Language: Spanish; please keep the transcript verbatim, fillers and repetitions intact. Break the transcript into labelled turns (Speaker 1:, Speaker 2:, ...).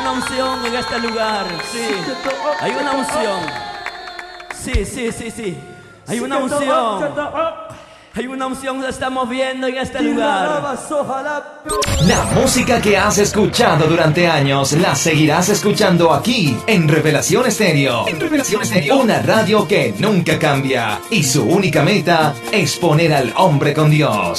Speaker 1: una unción en este lugar. Sí, hay una unción. Sí, sí, sí, sí. Hay una unción. Hay una unción que se está moviendo en este lugar.
Speaker 2: La música que has escuchado durante años la seguirás escuchando aquí en Revelación Estéreo. En Revelación Estéreo, una radio que nunca cambia y su única meta es poner al hombre con Dios.